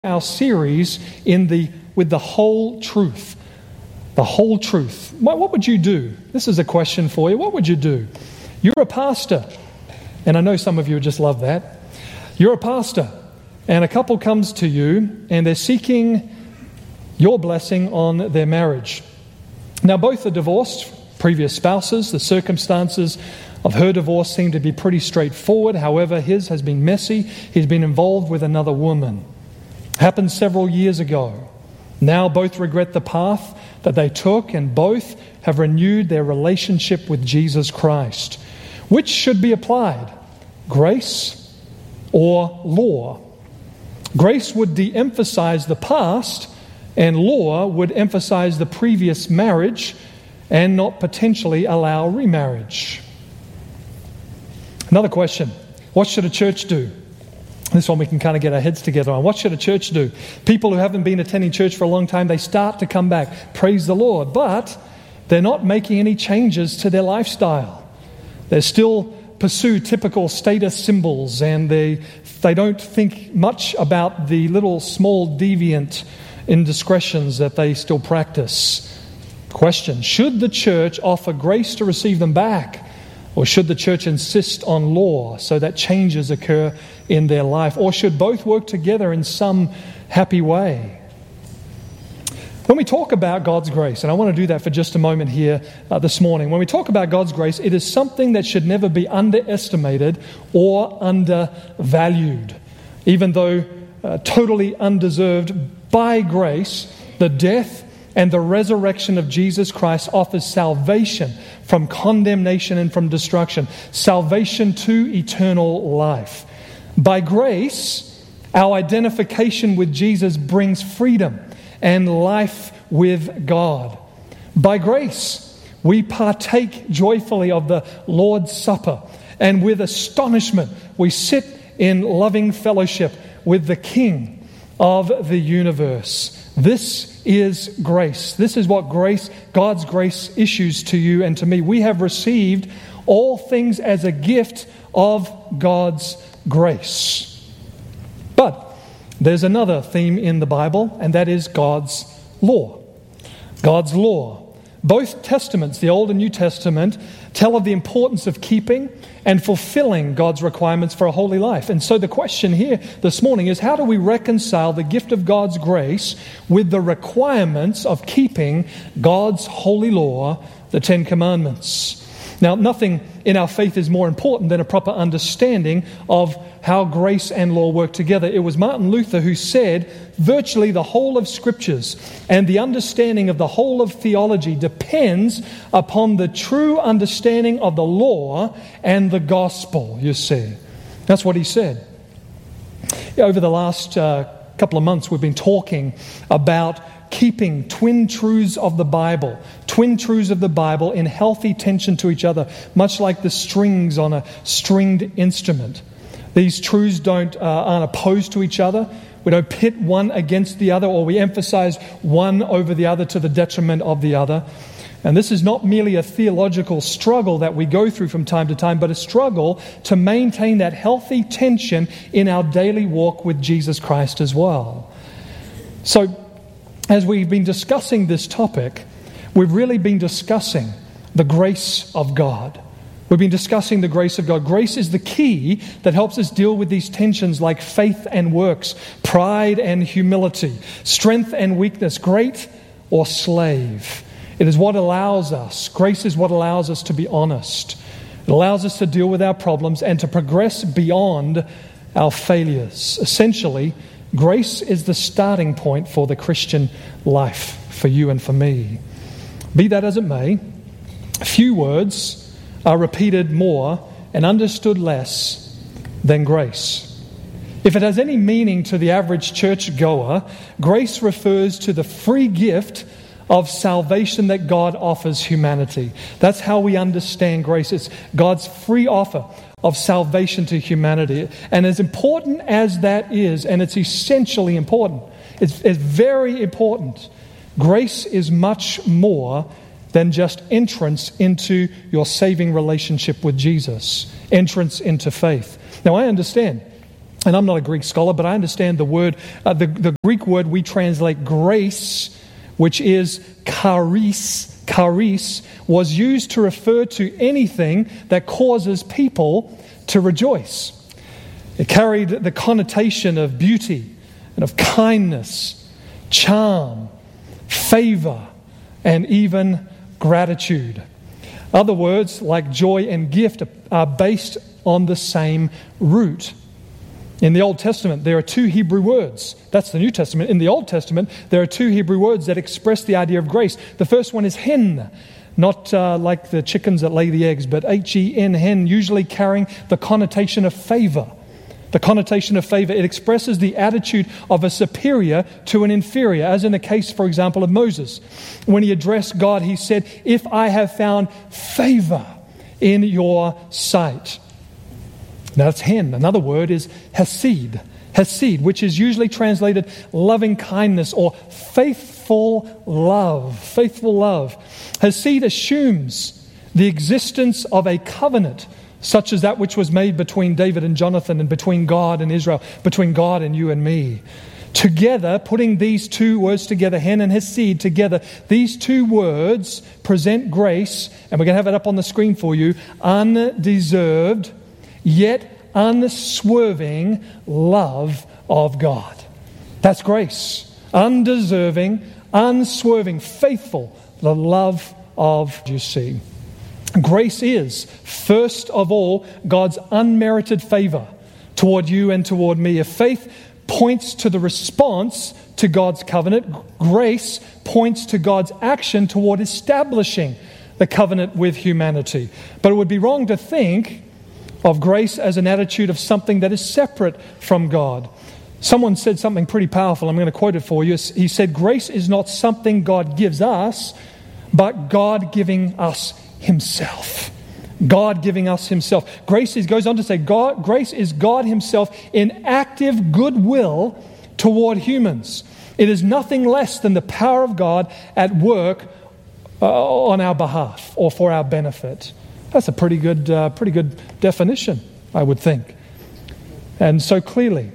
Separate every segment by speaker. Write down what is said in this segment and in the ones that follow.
Speaker 1: our series with the whole truth. The whole truth. What would you do? This is a question for you. What would you do? You're a pastor, and I know some of you just love that. You're a pastor, and a couple comes to you, and they're seeking your blessing on their marriage. Now, both are divorced, previous spouses. The circumstances of her divorce seem to be pretty straightforward. However, his has been messy. He's been involved with another woman. Happened several years ago. Now both regret the path that they took, and both have renewed their relationship with Jesus Christ. Which should be applied? Grace or law? Grace would de-emphasize the past, and law would emphasize the previous marriage and not potentially allow remarriage. Another question. What should a church do? This one we can kind of get our heads together on. What should a church do? People who haven't been attending church for a long time, they start to come back. Praise the Lord. But they're not making any changes to their lifestyle. They still pursue typical status symbols, and they don't think much about the little small deviant indiscretions that they still practice. Question. Should the church offer grace to receive them back? Or should the church insist on law so that changes occur in their life? Or should both work together in some happy way? When we talk about God's grace, and I want to do that for just a moment here this morning. When we talk about God's grace, it is something that should never be underestimated or undervalued. Even though totally undeserved, by grace, the death and the resurrection of Jesus Christ offers salvation from condemnation and from destruction. Salvation to eternal life. By grace, our identification with Jesus brings freedom and life with God. By grace, we partake joyfully of the Lord's Supper, and with astonishment, we sit in loving fellowship with the King of the universe. This is grace. This is what God's grace issues to you and to me. We have received all things as a gift of God's grace. But there's another theme in the Bible, and that is God's law. God's law. Both Testaments, the Old and New Testament, tell of the importance of keeping and fulfilling God's requirements for a holy life. And so the question here this morning is, how do we reconcile the gift of God's grace with the requirements of keeping God's holy law, the Ten Commandments? Now, nothing in our faith is more important than a proper understanding of how grace and law work together. It was Martin Luther who said, virtually the whole of Scriptures and the understanding of the whole of theology depends upon the true understanding of the law and the gospel, you see. That's what he said. Over the last couple of months, we've been talking about keeping twin truths of the Bible in healthy tension to each other, much like the strings on a stringed instrument. These truths aren't opposed to each other. We don't pit one against the other, or we emphasize one over the other to the detriment of the other. And this is not merely a theological struggle that we go through from time to time, but a struggle to maintain that healthy tension in our daily walk with Jesus Christ as well. So, as we've been discussing this topic, we've really been discussing the grace of God. We've been discussing the grace of God. Grace is the key that helps us deal with these tensions like faith and works, pride and humility, strength and weakness, great or slave. It is what allows us, grace is what allows us to be honest. It allows us to deal with our problems and to progress beyond our failures. Essentially, grace is the starting point for the Christian life, for you and for me. Be that as it may, few words are repeated more and understood less than grace. If it has any meaning to the average churchgoer, grace refers to the free gift of salvation that God offers humanity. That's how we understand grace. It's God's free offer of salvation to humanity. And as important as that is, and it's essentially important, it's very important, grace is much more than just entrance into your saving relationship with Jesus, entrance into faith. Now, I understand and I'm not a Greek scholar, but I understand the word, the Greek word we translate grace, which is charis, was used to refer to anything that causes people to rejoice. It carried the connotation of beauty and of kindness, charm, favor, and even gratitude. Other words, like joy and gift, are based on the same root. In the Old Testament, there are two Hebrew words. That's the New Testament. In the Old Testament, there are two Hebrew words that express the idea of grace. The first one is hen, not like the chickens that lay the eggs, but H-E-N, hen, usually carrying the connotation of favor. The connotation of favor, it expresses the attitude of a superior to an inferior, as in the case, for example, of Moses. When he addressed God, he said, "If I have found favor in your sight." Now that's hen. Another word is hesed, which is usually translated loving kindness or faithful love. Hesed assumes the existence of a covenant, such as that which was made between David and Jonathan and between God and Israel, between God and you and me. Together, putting these two words together, hen and hesed together, these two words present grace, and we're going to have it up on the screen for you, undeserved, yet unswerving love of God. That's grace. Undeserving, unswerving, faithful, the love of, you see. Grace is, first of all, God's unmerited favor toward you and toward me. If faith points to the response to God's covenant, grace points to God's action toward establishing the covenant with humanity. But it would be wrong to think of grace as an attitude of something that is separate from God. Someone said something pretty powerful. I'm going to quote it for you. He said, "Grace is not something God gives us, but God giving us Himself." God giving us Himself. Grace goes on to say, grace is God Himself in active goodwill toward humans. It is nothing less than the power of God at work on our behalf or for our benefit. That's a pretty good definition, I would think. And so clearly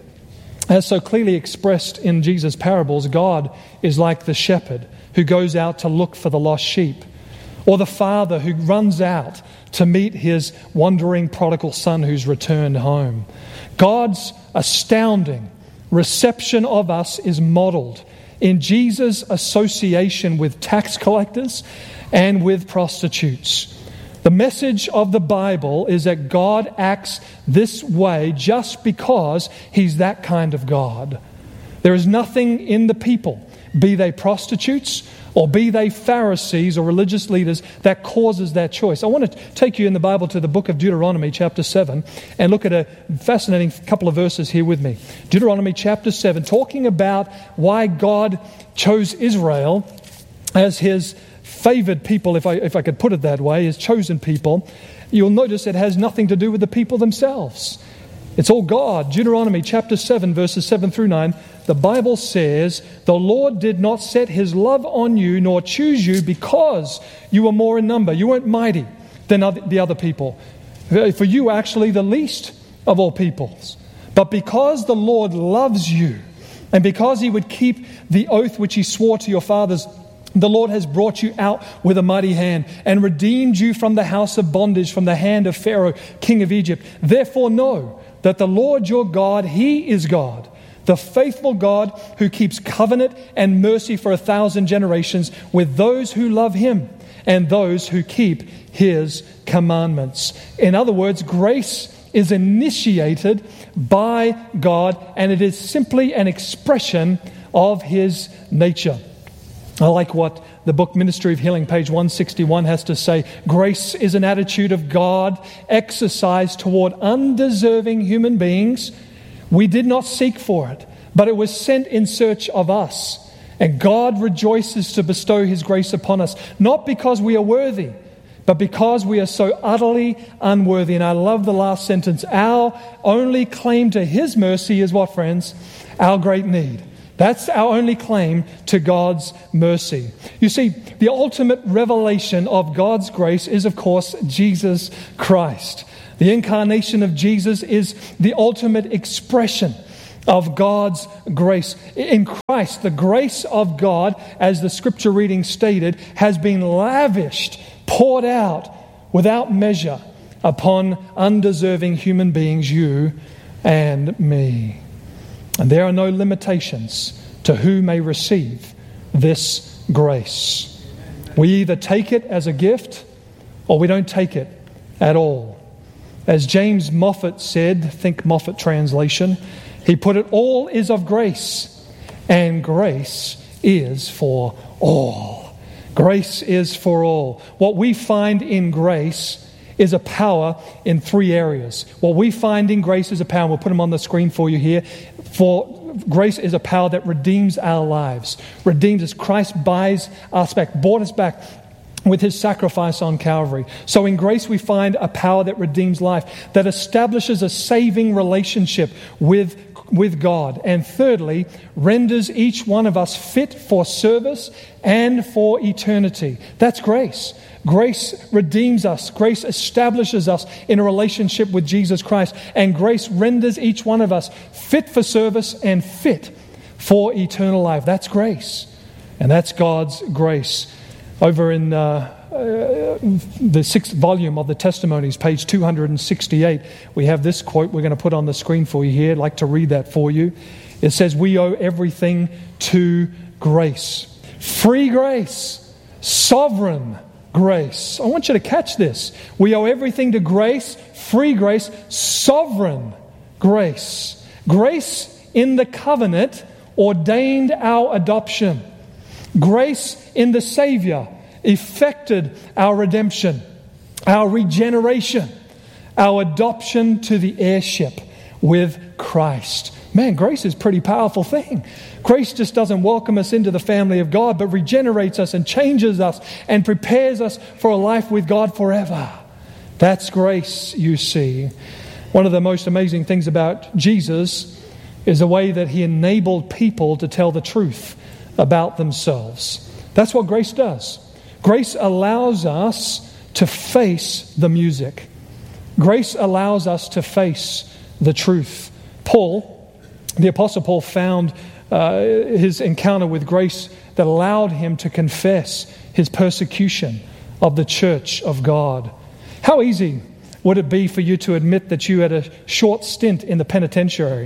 Speaker 1: expressed in Jesus' parables, God is like the shepherd who goes out to look for the lost sheep, or the father who runs out to meet his wandering prodigal son who's returned home. God's astounding reception of us is modeled in Jesus' association with tax collectors and with prostitutes. The message of the Bible is that God acts this way just because He's that kind of God. There is nothing in the people, be they prostitutes or be they Pharisees or religious leaders, that causes that choice. I want to take you in the Bible to the book of Deuteronomy chapter 7 and look at a fascinating couple of verses here with me. Deuteronomy chapter 7, talking about why God chose Israel as His favored people, if I could put it that way, His chosen people. You'll notice it has nothing to do with the people themselves. It's all God. Deuteronomy chapter 7, verses 7 through 9. The Bible says, "The Lord did not set His love on you, nor choose you because you were more in number." You weren't mighty than the other people. For you were actually the least of all peoples. But because the Lord loves you, and because He would keep the oath which He swore to your fathers, the Lord has brought you out with a mighty hand and redeemed you from the house of bondage, from the hand of Pharaoh, king of Egypt. Therefore know that the Lord your God, He is God, the faithful God who keeps covenant and mercy for 1,000 generations with those who love Him and those who keep His commandments. In other words, grace is initiated by God, and it is simply an expression of His nature. I like what the book Ministry of Healing, page 161, has to say. Grace is an attitude of God exercised toward undeserving human beings. We did not seek for it, but it was sent in search of us. And God rejoices to bestow His grace upon us, not because we are worthy, but because we are so utterly unworthy. And I love the last sentence. Our only claim to His mercy is what, friends? Our great need. That's our only claim to God's mercy. You see, the ultimate revelation of God's grace is, of course, Jesus Christ. The incarnation of Jesus is the ultimate expression of God's grace. In Christ, the grace of God, as the scripture reading stated, has been lavished, poured out without measure upon undeserving human beings, you and me. And there are no limitations to who may receive this grace. We either take it as a gift or we don't take it at all. As James Moffat said, think Moffat translation, he put it, all is of grace, and grace is for all. Grace is for all. What we find in grace is a power in three areas. What we find in grace is a power, and we'll put them on the screen for you here. For grace is a power that redeems our lives. Redeems us. Christ buys us back, bought us back with his sacrifice on Calvary. So in grace we find a power that redeems life, that establishes a saving relationship with God. And thirdly, renders each one of us fit for service and for eternity. That's grace. Grace redeems us. Grace establishes us in a relationship with Jesus Christ. And grace renders each one of us fit for service and fit for eternal life. That's grace. And that's God's grace. Over in the sixth volume of the Testimonies, page 268, we have this quote we're going to put on the screen for you here. I'd like to read that for you. It says, "We owe everything to grace. Free grace, sovereign grace." I want you to catch this. We owe everything to grace, free grace, sovereign grace. Grace in the covenant ordained our adoption. Grace in the Savior effected our redemption, our regeneration, our adoption to the heirship with Christ. Man, grace is a pretty powerful thing. Grace just doesn't welcome us into the family of God, but regenerates us and changes us and prepares us for a life with God forever. That's grace, you see. One of the most amazing things about Jesus is the way that he enabled people to tell the truth about themselves. That's what grace does. Grace allows us to face the music. Grace allows us to face the truth. Paul, the Apostle Paul, found his encounter with grace that allowed him to confess his persecution of the church of God. How easy would it be for you to admit that you had a short stint in the penitentiary?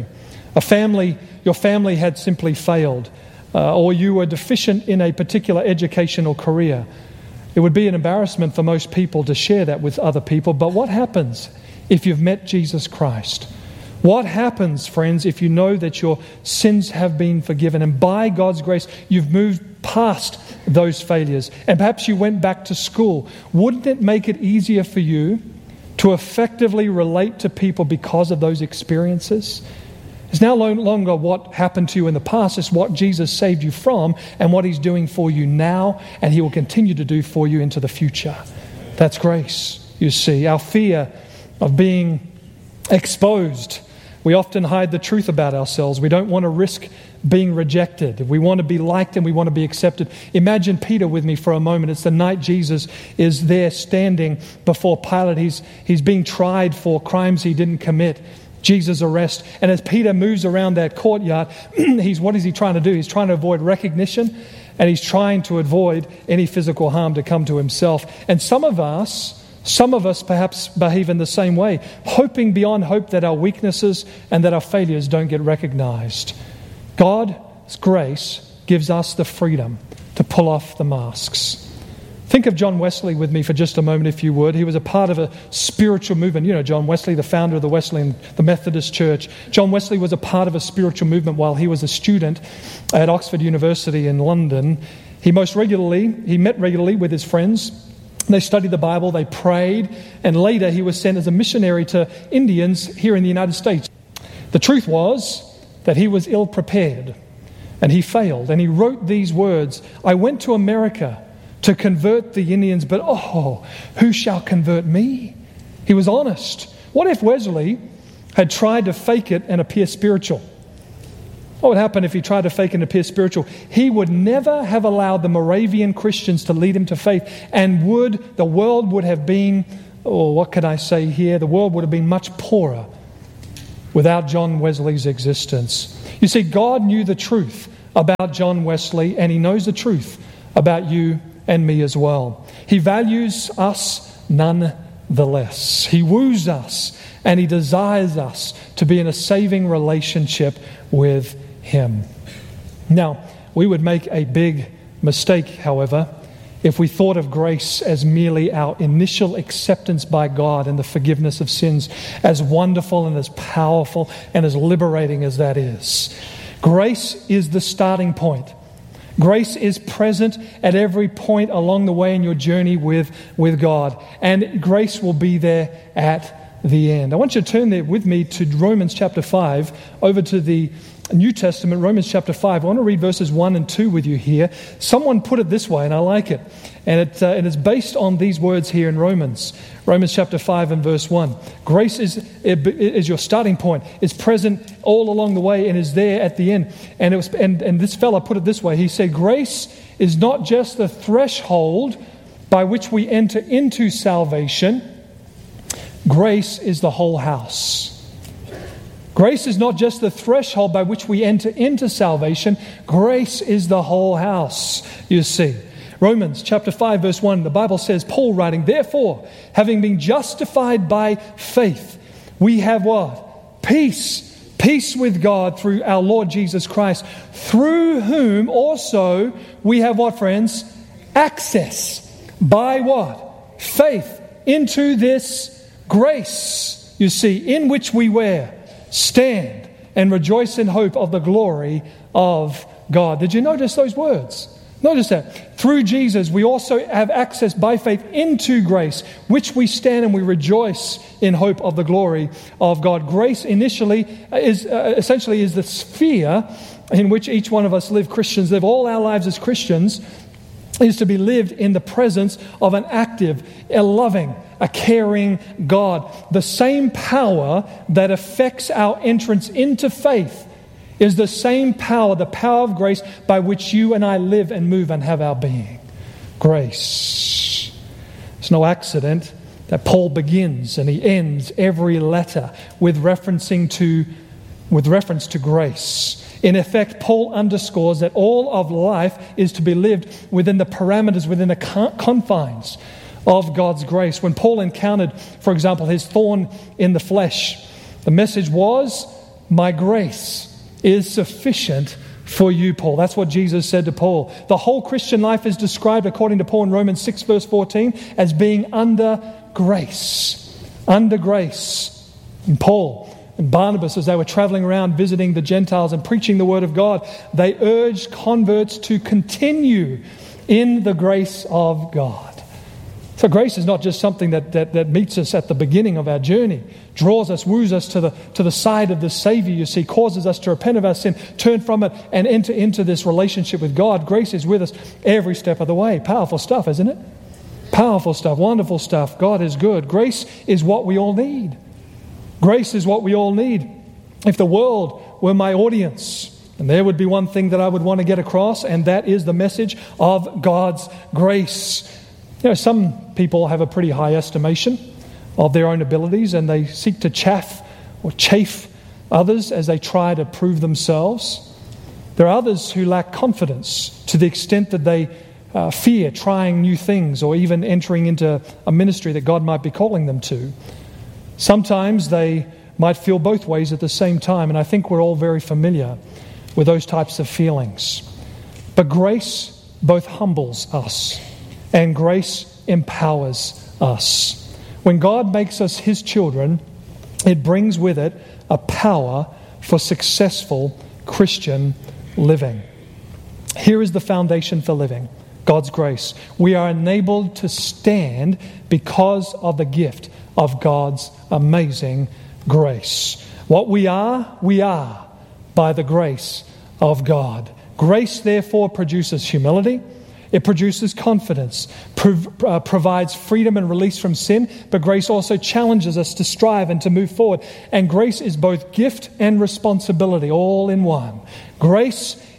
Speaker 1: Your family had simply failed. Or you were deficient in a particular educational career. It would be an embarrassment for most people to share that with other people. But what happens if you've met Jesus Christ? What happens, friends, if you know that your sins have been forgiven and by God's grace you've moved past those failures and perhaps you went back to school? Wouldn't it make it easier for you to effectively relate to people because of those experiences? It's now no longer what happened to you in the past. It's what Jesus saved you from and what he's doing for you now, and he will continue to do for you into the future. That's grace, you see. Our fear of being exposed. We often hide the truth about ourselves. We don't want to risk being rejected. We want to be liked and we want to be accepted. Imagine Peter with me for a moment. It's the night Jesus is there standing before Pilate. He's being tried for crimes he didn't commit. Jesus' arrest. And as Peter moves around that courtyard, what is he trying to do? He's trying to avoid recognition, and he's trying to avoid any physical harm to come to himself. And some of us perhaps behave in the same way, hoping beyond hope that our weaknesses and that our failures don't get recognized. God's grace gives us the freedom to pull off the masks. Think of John Wesley with me for just a moment, if you would. He was a part of a spiritual movement. You know John Wesley, the founder of the Methodist Church. John Wesley was a part of a spiritual movement while he was a student at Oxford University in London. He met regularly with his friends. They studied the Bible, they prayed, and later he was sent as a missionary to Indians here in the United States. The truth was that he was ill-prepared, and he failed. And he wrote these words, "I went to America to convert the Indians, but who shall convert me?" He was honest. What if Wesley had tried to fake it and appear spiritual? What would happen if he tried to fake and appear spiritual? He would never have allowed the Moravian Christians to lead him to faith, and the world would have been what can I say here? The world would have been much poorer without John Wesley's existence. You see, God knew the truth about John Wesley, and He knows the truth about you and me as well. He values us nonetheless. He woos us, and He desires us to be in a saving relationship with Him. Now, we would make a big mistake, however, if we thought of grace as merely our initial acceptance by God and the forgiveness of sins, as wonderful and as powerful and as liberating as that is. Grace is the starting point. Grace is present at every point along the way in your journey with God. And grace will be there at the end. I want you to turn there with me to Romans chapter 5, over to the New Testament, Romans chapter 5. I want to read verses 1 and 2 with you here. Someone put it this way, and I like it. And it's based on these words here in Romans chapter 5 and verse 1. Grace is your starting point. It's present all along the way and is there at the end. And this fella put it this way. He said, grace is not just the threshold by which we enter into salvation. Grace is the whole house. Grace is not just the threshold by which we enter into salvation. Grace is the whole house, you see. Romans chapter 5 verse 1, the Bible says, Paul writing, therefore, having been justified by faith, we have what? Peace. Peace with God through our Lord Jesus Christ, through whom also we have what, friends? Access. By what? Faith into this grace, you see, in which we stand and rejoice in hope of the glory of God. Did you notice those words? Notice that. Through Jesus, we also have access by faith into grace, which we stand and we rejoice in hope of the glory of God. Grace initially essentially is the sphere in which each one of us Christians live all our lives as Christians, is to be lived in the presence of an active, a loving, a caring God. The same power that affects our entrance into faith is the same power, the power of grace by which you and I live and move and have our being. Grace. It's no accident that Paul begins and he ends every letter with reference to grace. In effect, Paul underscores that all of life is to be lived within the parameters, within the confines of God's grace. When Paul encountered, for example, his thorn in the flesh, the message was, my grace is sufficient for you, Paul. That's what Jesus said to Paul. The whole Christian life is described, according to Paul in Romans 6 verse 14, as being under grace. Under grace. And Paul and Barnabas, as they were traveling around visiting the Gentiles and preaching the word of God, they urged converts to continue in the grace of God. So grace is not just something that meets us at the beginning of our journey, draws us, woos us to the side of the Savior, you see, causes us to repent of our sin, turn from it, and enter into this relationship with God. Grace is with us every step of the way. Powerful stuff, isn't it? Powerful stuff, wonderful stuff. God is good. Grace is what we all need. Grace is what we all need. If the world were my audience, and there would be one thing that I would want to get across, and that is the message of God's grace. You know, some people have a pretty high estimation of their own abilities, and they seek to chafe others as they try to prove themselves. There are others who lack confidence to the extent that they fear trying new things or even entering into a ministry that God might be calling them to. Sometimes they might feel both ways at the same time, and I think we're all very familiar with those types of feelings. But grace both humbles us and grace empowers us. When God makes us His children, it brings with it a power for successful Christian living. Here is the foundation for living, God's grace. We are enabled to stand because of the gift of God's amazing grace. What we are by the grace of God. Grace, therefore, produces humility. It produces confidence, provides freedom and release from sin, but grace also challenges us to strive and to move forward. And grace is both gift and responsibility, all in one. Grace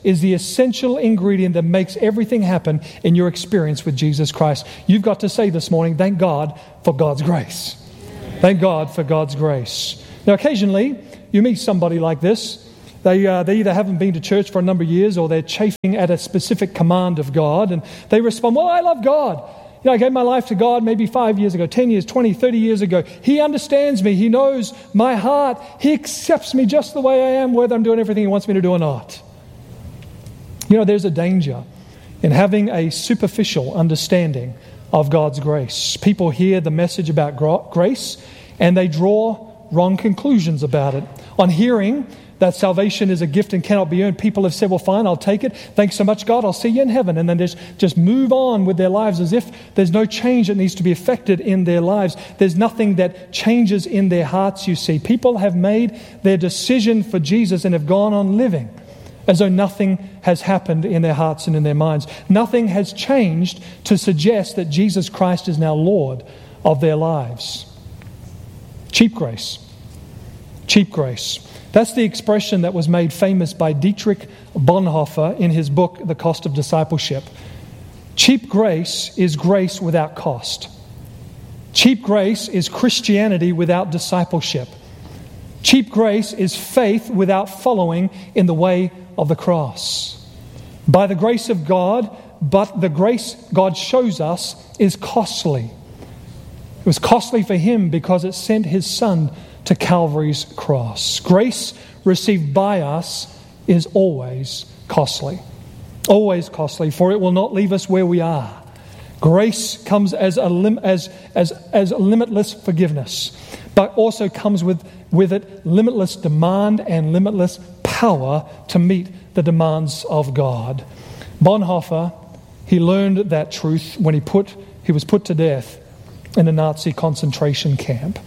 Speaker 1: is the essential ingredient that makes everything happen in your experience with Jesus Christ. You've got to say this morning, thank God for God's grace. Thank God for God's grace. Now, occasionally, you meet somebody like this. They either haven't been to church for a number of years, or they're chafing at a specific command of God, and they respond, well, I love God. I gave my life to God maybe 5 years ago, 10 years, 20, 30 years ago. He understands me. He knows my heart. He accepts me just the way I am, whether I'm doing everything He wants me to do or not. There's a danger in having a superficial understanding of God's grace. People hear the message about grace and they draw wrong conclusions about it. On hearing that salvation is a gift and cannot be earned, people have said, well, fine, I'll take it. Thanks so much, God. I'll see you in heaven. And then just move on with their lives as if there's no change that needs to be effected in their lives. There's nothing that changes in their hearts, you see. People have made their decision for Jesus and have gone on living as though nothing has happened in their hearts and in their minds. Nothing has changed to suggest that Jesus Christ is now Lord of their lives. Cheap grace. Cheap grace. That's the expression that was made famous by Dietrich Bonhoeffer in his book, The Cost of Discipleship. Cheap grace is grace without cost. Cheap grace is Christianity without discipleship. Cheap grace is faith without following in the way of the cross. By the grace of God, but the grace God shows us is costly. It was costly for Him because it sent His Son to Calvary's cross. Grace received by us is always costly. Always costly, for it will not leave us where we are. Grace comes as limitless forgiveness, but also comes with it limitless demand and limitless power to meet the demands of God. Bonhoeffer, he learned that truth when he was put to death in a Nazi concentration camp.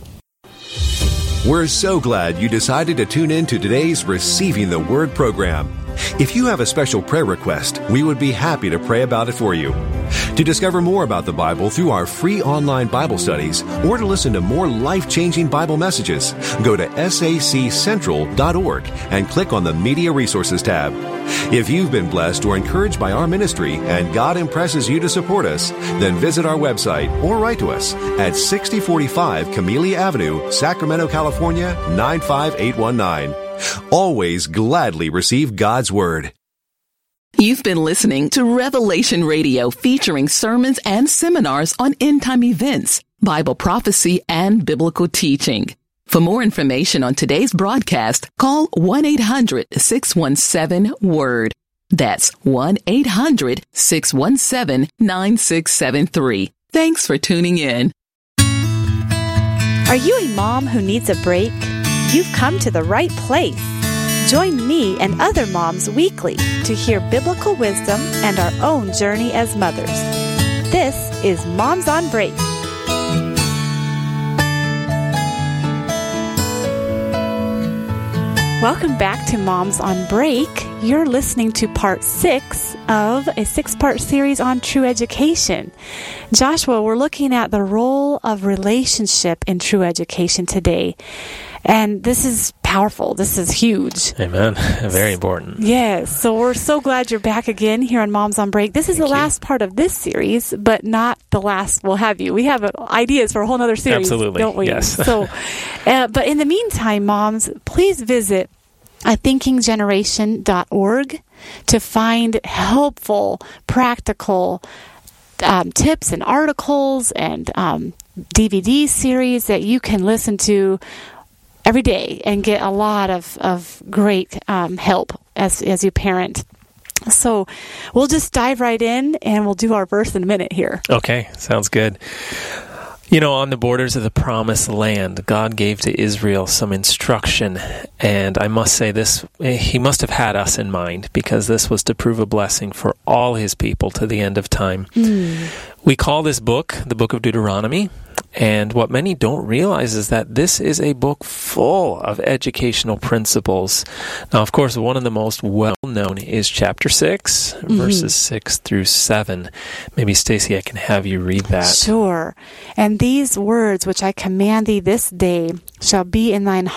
Speaker 2: We're so glad you decided to tune in to today's Receiving the Word program. If you have a special prayer request, we would be happy to pray about it for you. To discover more about the Bible through our free online Bible studies, or to listen to more life-changing Bible messages, go to saccentral.org and click on the Media Resources tab. If you've been blessed or encouraged by our ministry and God impresses you to support us, then visit our website or write to us at 6045 Camellia Avenue, Sacramento, California, 95819. Always gladly receive God's Word.
Speaker 3: You've been listening to Revelation Radio, featuring sermons and seminars on end-time events, Bible prophecy, and biblical teaching. For more information on today's broadcast, call 1-800-617-WORD. That's 1-800-617-9673. Thanks for tuning in.
Speaker 4: Are you a mom who needs a break? You've come to the right place. Join me and other moms weekly to hear biblical wisdom and our own journey as mothers. This is Moms on Break. Welcome back to Moms on Break. You're listening to part 6 of a 6-part series on true education. Joshua, we're looking at the role of relationship in true education today. And this is powerful. This is huge.
Speaker 5: Amen. Very important.
Speaker 4: Yes. So we're so glad you're back again here on Moms on Break. This is the last part of this series, but not the last we'll have you. We have ideas for a whole other series,
Speaker 5: absolutely,
Speaker 4: don't we?
Speaker 5: Yes.
Speaker 4: So, but in the meantime, moms, please visit thinkinggeneration.org to find helpful, practical tips and articles and DVD series that you can listen to every day and get a lot of great help as you parent. So we'll just dive right in and we'll do our verse in a minute here.
Speaker 5: Okay, sounds good. You know, on the borders of the Promised Land, God gave to Israel some instruction, and I must say this, He must have had us in mind, because this was to prove a blessing for all His people to the end of time. We call this book the Book of Deuteronomy, and what many don't realize is that this is a book full of educational principles. Now, of course, one of the most well-known is chapter 6, verses 6 through 7. Maybe, Stacy, I can have you read that.
Speaker 4: Sure. And these words which I command thee this day shall be in thine heart,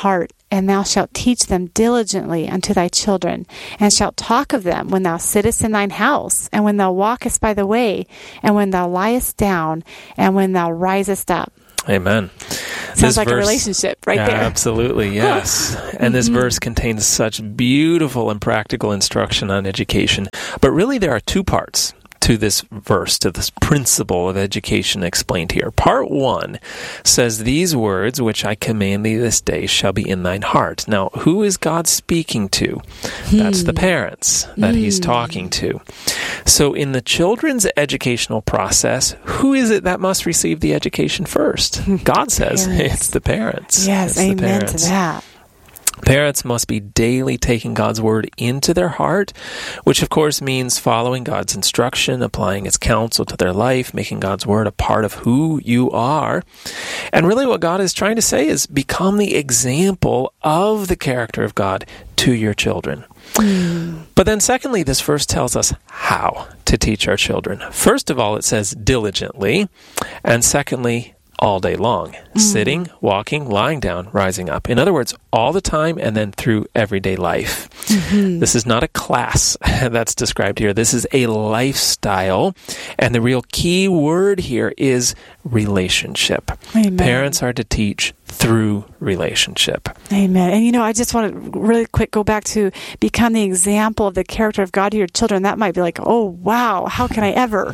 Speaker 4: and thou shalt teach them diligently unto thy children, and shalt talk of them when thou sittest in thine house, and when thou walkest by the way, and when thou liest down, and when thou risest up.
Speaker 5: Amen.
Speaker 4: Sounds like a relationship right there.
Speaker 5: Absolutely, yes. And this verse contains such beautiful and practical instruction on education. But really there are two parts to this verse, to this principle of education explained here. Part 1 says, these words which I command thee this day shall be in thine heart. Now, who is God speaking to? That's the parents that he's talking to. So in the children's educational process, who is it that must receive the education first? God says it's the parents.
Speaker 4: Yes, amen to that.
Speaker 5: Parents must be daily taking God's word into their heart, which of course means following God's instruction, applying His counsel to their life, making God's word a part of who you are. And really what God is trying to say is become the example of the character of God to your children. But then secondly, this verse tells us how to teach our children. First of all, it says diligently, and secondly, all day long. Sitting, walking, lying down, rising up. In other words, all the time and then through everyday life. This is not a class that's described here. This is a lifestyle. And the real key word here is relationship.
Speaker 4: Amen.
Speaker 5: Parents are to teach through relationship.
Speaker 4: Amen. And I just want to really quick go back to become the example of the character of God to your children. That might be like, oh, wow, how can I ever,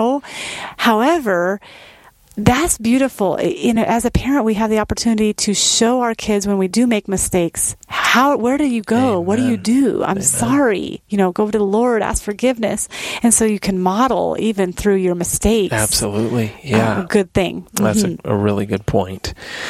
Speaker 4: However, that's beautiful. As a parent, we have the opportunity to show our kids when we do make mistakes. Where do you go?
Speaker 5: Amen.
Speaker 4: What do you do? I'm sorry. Go to the Lord, ask forgiveness. And so you can model even through your mistakes.
Speaker 5: Absolutely. Yeah.
Speaker 4: A good thing.
Speaker 5: That's a really good point.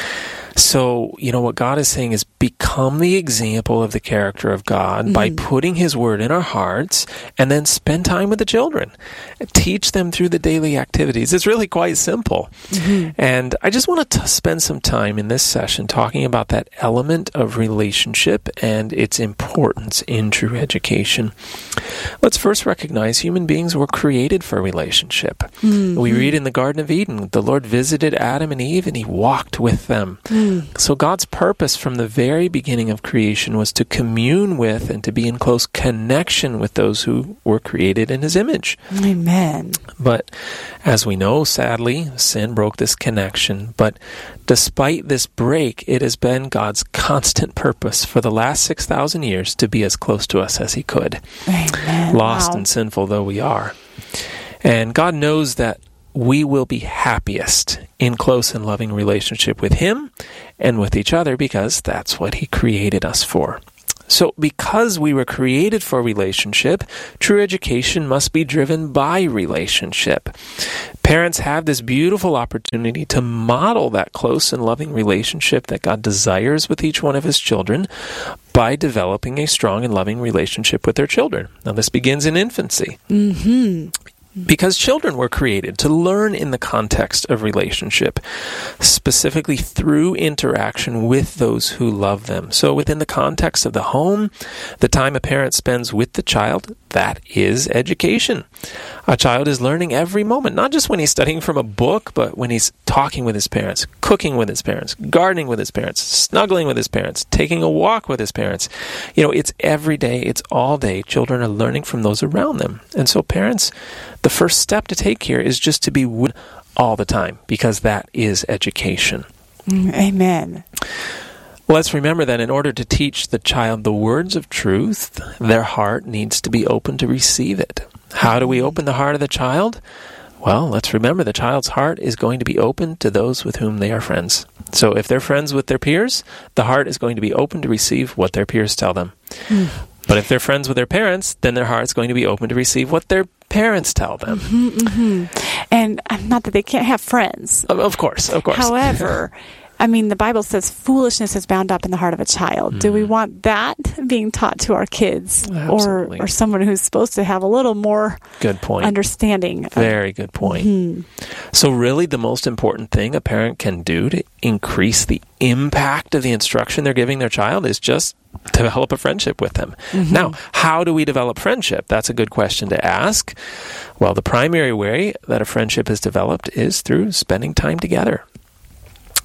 Speaker 5: So, what God is saying is become the example of the character of God by putting His word in our hearts and then spend time with the children. Teach them through the daily activities. It's really quite simple. And I just want to spend some time in this session talking about that element of relationship and its importance in true education. Let's first recognize human beings were created for relationship. We read in the Garden of Eden, the Lord visited Adam and Eve and He walked with them. So God's purpose from the very beginning of creation was to commune with and to be in close connection with those who were created in His image.
Speaker 4: Amen.
Speaker 5: But as we know, sadly, sin broke this connection. But despite this break, it has been God's constant purpose for the last 6,000 years to be as close to us as He could.
Speaker 4: Amen.
Speaker 5: Lost and sinful though we are. And God knows that we will be happiest in close and loving relationship with Him and with each other because that's what He created us for. So because we were created for relationship, true education must be driven by relationship. Parents have this beautiful opportunity to model that close and loving relationship that God desires with each one of His children by developing a strong and loving relationship with their children. Now this begins in infancy. Because children were created to learn in the context of relationship, specifically through interaction with those who love them. So within the context of the home, the time a parent spends with the child, that is education. A child is learning every moment, not just when he's studying from a book, but when he's talking with his parents, cooking with his parents, gardening with his parents, snuggling with his parents, taking a walk with his parents. It's every day, it's all day. Children are learning from those around them. And so parents, the first step to take here is just to be with all the time, because that is education.
Speaker 4: Amen.
Speaker 5: Let's remember that in order to teach the child the words of truth, their heart needs to be open to receive it. How do we open the heart of the child? Well, let's remember the child's heart is going to be open to those with whom they are friends. So if they're friends with their peers, the heart is going to be open to receive what their peers tell them. But if they're friends with their parents, then their heart's going to be open to receive what their parents tell them.
Speaker 4: And not that they can't have friends.
Speaker 5: Of course.
Speaker 4: However, the Bible says foolishness is bound up in the heart of a child. Do we want that being taught to our kids?
Speaker 5: Absolutely.
Speaker 4: Or someone who's supposed to have a little more
Speaker 5: good point.
Speaker 4: Understanding?
Speaker 5: Very good point. So really the most important thing a parent can do to increase the impact of the instruction they're giving their child is just develop a friendship with them. Now, how do we develop friendship? That's a good question to ask. Well, the primary way that a friendship is developed is through spending time together.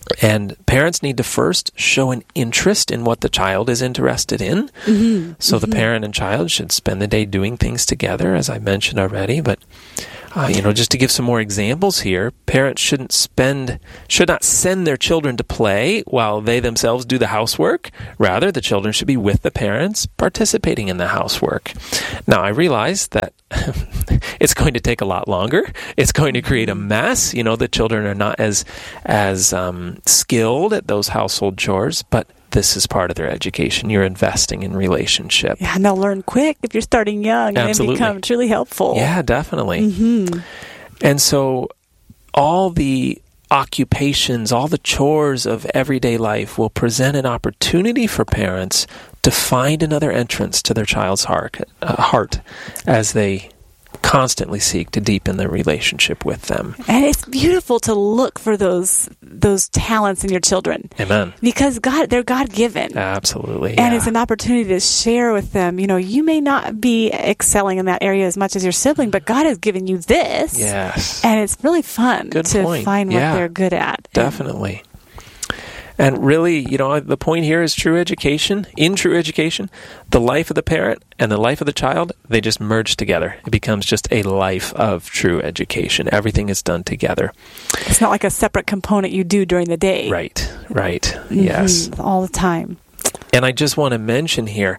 Speaker 5: And parents need to first show an interest in what the child is interested in. Mm-hmm. So the parent and child should spend the day doing things together, as I mentioned already. But, just to give some more examples here, parents should not send their children to play while they themselves do the housework. Rather, the children should be with the parents, participating in the housework. Now, I realize that it's going to take a lot longer. It's going to create a mess. The children are not as skilled at those household chores, but this is part of their education. You're investing in relationship.
Speaker 4: Yeah, and they'll learn quick if you're starting young.
Speaker 5: Absolutely.
Speaker 4: And become truly helpful.
Speaker 5: Yeah, definitely. And so all the occupations, all the chores of everyday life will present an opportunity for parents to find another entrance to their child's heart as they constantly seek to deepen their relationship with them.
Speaker 4: And it's beautiful to look for those talents in your children.
Speaker 5: Amen.
Speaker 4: Because they're God-given.
Speaker 5: Absolutely.
Speaker 4: And it's an opportunity to share with them. You may not be excelling in that area as much as your sibling, but God has given you this.
Speaker 5: Yes.
Speaker 4: And it's really fun to find what they're good at.
Speaker 5: Definitely. And really, the point here is true education. In true education, the life of the parent and the life of the child, they just merge together. It becomes just a life of true education. Everything is done together.
Speaker 4: It's not like a separate component you do during the day.
Speaker 5: Right. Yes.
Speaker 4: All the time.
Speaker 5: And I just want to mention here,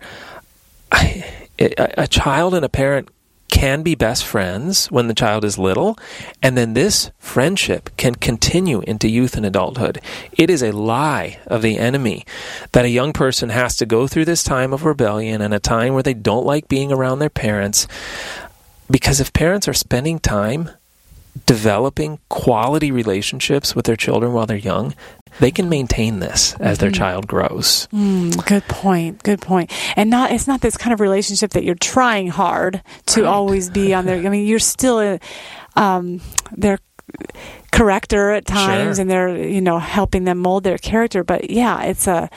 Speaker 5: a child and a parent can be best friends when the child is little, and then this friendship can continue into youth and adulthood. It is a lie of the enemy that a young person has to go through this time of rebellion and a time where they don't like being around their parents, because if parents are spending time developing quality relationships with their children while they're young, they can maintain this as their child grows.
Speaker 4: Good point. And it's not this kind of relationship that you're trying hard to always be on there. I mean, you're still their corrector at times, and they're helping them mold their character. But I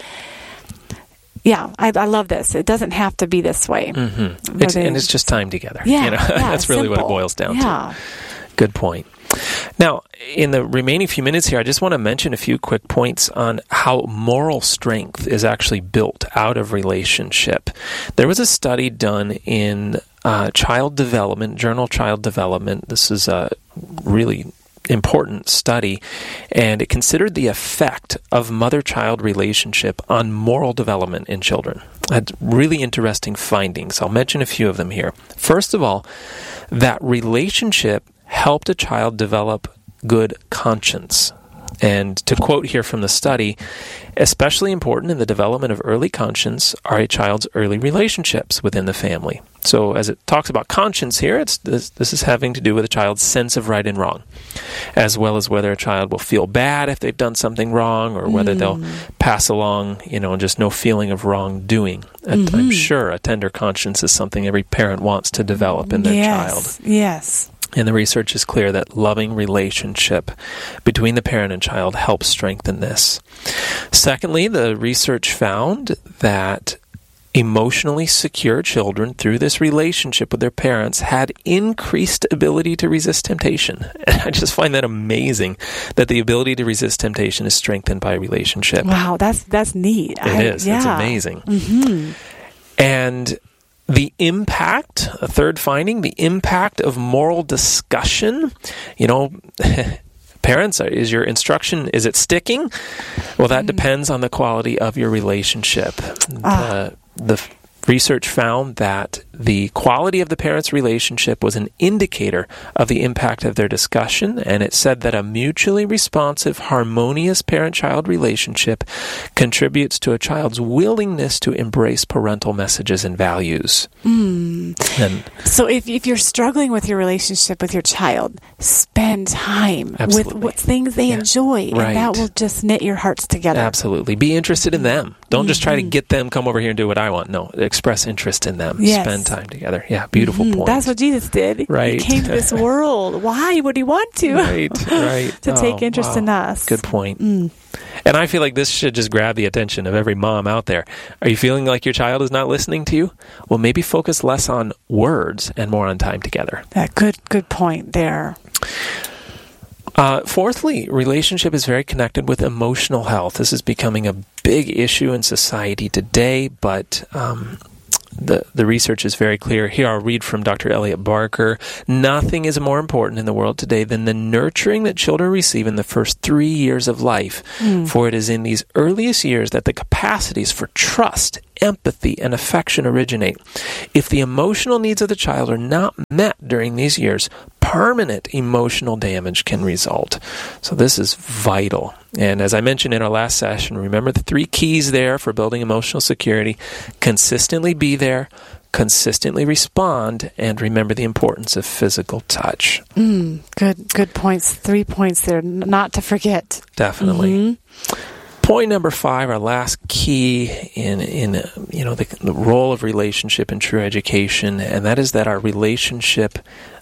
Speaker 4: love this. It doesn't have to be this way.
Speaker 5: Mm-hmm. It's just time together. That's really what it boils down to. Good point. Now, in the remaining few minutes here, I just want to mention a few quick points on how moral strength is actually built out of relationship. There was a study done in Child Development, Journal Child Development. This is a really important study, and it considered the effect of mother-child relationship on moral development in children. Had really interesting findings. I'll mention a few of them here. First of all, that relationship helped a child develop good conscience. And to quote here from the study, especially important in the development of early conscience are a child's early relationships within the family. So as it talks about conscience here, this is having to do with a child's sense of right and wrong, as well as whether a child will feel bad if they've done something wrong, or whether they'll pass along, just no feeling of wrongdoing. I'm sure a tender conscience is something every parent wants to develop in their child.
Speaker 4: Yes.
Speaker 5: And the research is clear that loving relationship between the parent and child helps strengthen this. Secondly, the research found that emotionally secure children through this relationship with their parents had increased ability to resist temptation. And I just find that amazing that the ability to resist temptation is strengthened by a relationship.
Speaker 4: Wow, that's neat.
Speaker 5: It is. It's amazing. Mm-hmm. And the impact, a third finding, the impact of moral discussion. Parents, is your instruction, is it sticking? Well, that depends on the quality of your relationship. The research found that the quality of the parents' relationship was an indicator of the impact of their discussion, and it said that a mutually responsive, harmonious parent-child relationship contributes to a child's willingness to embrace parental messages and values.
Speaker 4: So if you're struggling with your relationship with your child, spend time with what things they enjoy, and that will just knit your hearts together.
Speaker 5: Absolutely. Be interested in them. Don't just try to get them, come over here and do what I want. No, express interest in them.
Speaker 4: Yes.
Speaker 5: Spend time together. Yeah, beautiful point.
Speaker 4: That's what Jesus did.
Speaker 5: Right.
Speaker 4: He came to this world. Why would he want to?
Speaker 5: Right.
Speaker 4: To take interest in us.
Speaker 5: Good point. And I feel like this should just grab the attention of every mom out there. Are you feeling like your child is not listening to you? Well, maybe focus less on words and more on time together.
Speaker 4: Good point there.
Speaker 5: Fourthly, relationship is very connected with emotional health. This is becoming a big issue in society today, but the research is very clear. Here I'll read from Dr. Elliot Barker. Nothing is more important in the world today than the nurturing that children receive in the first 3 years of life. For it is in these earliest years that the capacities for trust, empathy, and affection originate. If the emotional needs of the child are not met during these years, permanent emotional damage can result. So this is vital. And as I mentioned in our last session, remember the 3 keys there for building emotional security. Consistently be there, consistently respond, and remember the importance of physical touch.
Speaker 4: Good points. 3 points there, not to forget.
Speaker 5: Definitely. Point number 5, our last key in the role of relationship in true education, and that is that our relationship,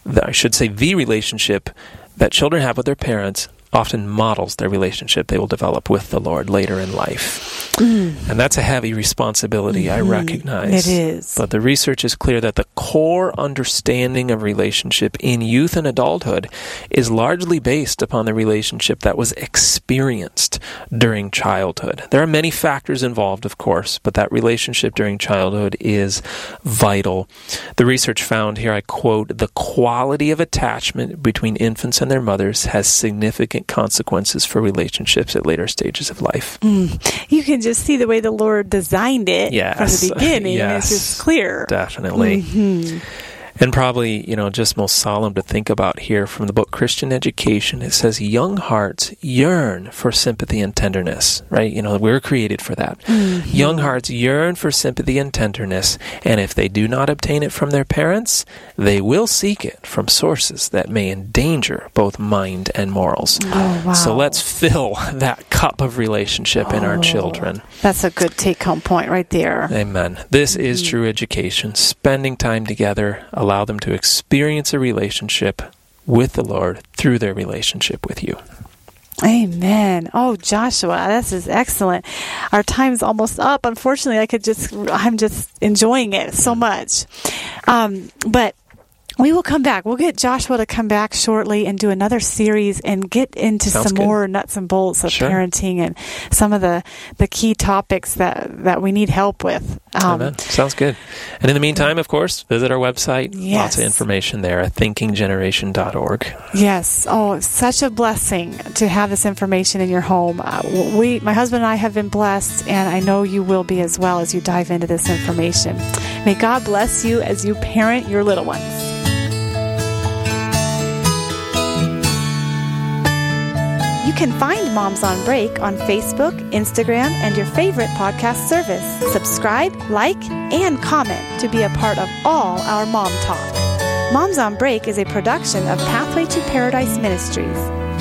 Speaker 5: the relationship that children have with their parents often models their relationship they will develop with the Lord later in life. And that's a heavy responsibility, I recognize.
Speaker 4: It is.
Speaker 5: But the research is clear that the core understanding of relationship in youth and adulthood is largely based upon the relationship that was experienced during childhood. There are many factors involved, of course, but that relationship during childhood is vital. The research found here, I quote, "The quality of attachment between infants and their mothers has significant consequences for relationships at later stages of life."
Speaker 4: You can just see the way the Lord designed it from the beginning.
Speaker 5: Yes,
Speaker 4: it's just clear.
Speaker 5: Definitely. And probably, just most solemn to think about here from the book Christian Education, it says young hearts yearn for sympathy and tenderness, right? We're created for that. Young hearts yearn for sympathy and tenderness, and if they do not obtain it from their parents, they will seek it from sources that may endanger both mind and morals.
Speaker 4: Oh, wow.
Speaker 5: So let's fill that cup of relationship in our children.
Speaker 4: That's a good take-home point right there.
Speaker 5: Amen. This is true education. Spending time together, allow them to experience a relationship with the Lord through their relationship with you.
Speaker 4: Amen. Oh, Joshua, this is excellent. Our time's almost up. Unfortunately, I'm just enjoying it so much. But we will come back. We'll get Joshua to come back shortly and do another series and get into some more nuts and bolts of parenting and some of the key topics that we need help with.
Speaker 5: Amen. Sounds good. And in the meantime, of course, visit our website.
Speaker 4: Yes.
Speaker 5: Lots of information there at thinkinggeneration.org.
Speaker 4: Yes. Oh, such a blessing to have this information in your home. My husband and I have been blessed, and I know you will be as well as you dive into this information. May God bless you as you parent your little ones. You can find Moms on Break on Facebook, Instagram, and your favorite podcast service. Subscribe, like, and comment to be a part of all our Mom Talk. Moms on Break is a production of Pathway to Paradise Ministries.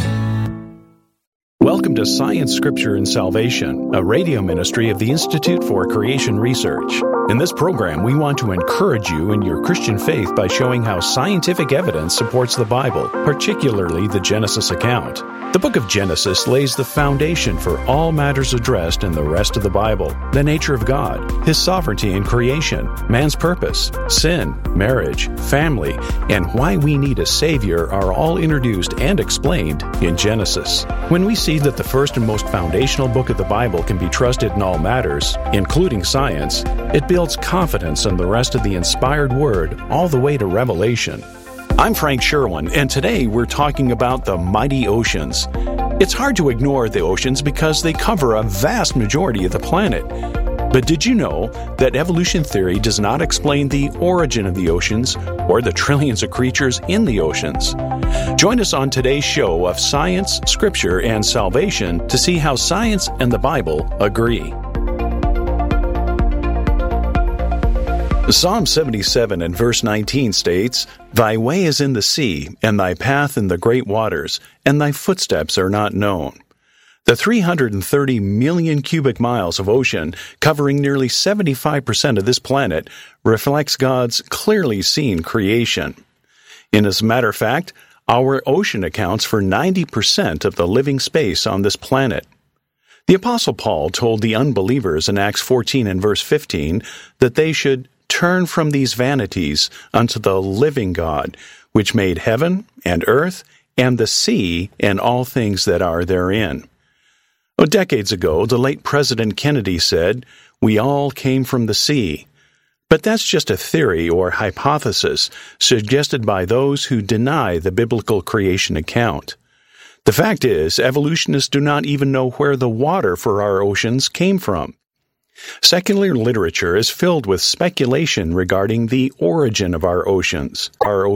Speaker 6: Welcome to Science, Scripture, and Salvation, a radio ministry of the Institute for Creation Research. In this program, we want to encourage you in your Christian faith by showing how scientific evidence supports the Bible, particularly the Genesis account. The book of Genesis lays the foundation for all matters addressed in the rest of the Bible: the nature of God, His sovereignty in creation, man's purpose, sin, marriage, family, and why we need a Savior are all introduced and explained in Genesis. When we see that the first and most foundational book of the Bible can be trusted in all matters, including science, it builds confidence in the rest of the inspired Word all the way to Revelation. I'm Frank Sherwin, and today we're talking about the mighty oceans. It's hard to ignore the oceans because they cover a vast majority of the planet. But did you know that evolution theory does not explain the origin of the oceans or the trillions of creatures in the oceans? Join us on today's show of Science, Scripture, and Salvation to see how science and the Bible agree. Psalm 77 and verse 19 states, "Thy way is in the sea, and thy path in the great waters, and thy footsteps are not known." The 330 million cubic miles of ocean, covering nearly 75% of this planet, reflects God's clearly seen creation. And as a matter of fact, our ocean accounts for 90% of the living space on this planet. The Apostle Paul told the unbelievers in Acts 14 and verse 15 that they should turn from these vanities unto the living God, which made heaven and earth and the sea and all things that are therein. Decades ago, the late President Kennedy said, "We all came from the sea." But that's just a theory or hypothesis suggested by those who deny the biblical creation account. The fact is, evolutionists do not even know where the water for our oceans came from. Secular literature is filled with speculation regarding the origin of our oceans.